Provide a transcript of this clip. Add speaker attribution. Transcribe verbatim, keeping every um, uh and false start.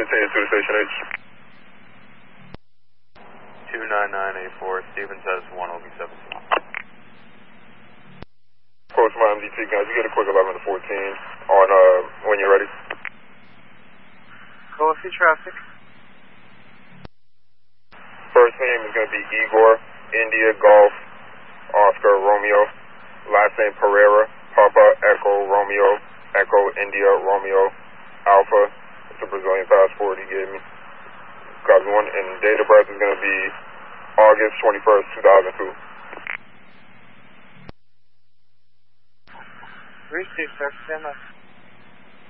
Speaker 1: Continue to the station H.
Speaker 2: two nine nine eight four, Stevens has one O B seventeen.
Speaker 1: Coach, my M D T, guys, you get a quick eleven to fourteen on uh, when you're ready.
Speaker 3: Go see traffic.
Speaker 1: First name is going to be Igor, India, Golf, Oscar, Romeo. Last name Pereira, Papa, Echo, Romeo, Echo, India, Romeo, Alpha. It's a Brazilian passport he gave me. Got one, and date of birth is going to be August twenty-first, two thousand two.
Speaker 3: Receive, sir. Stand up.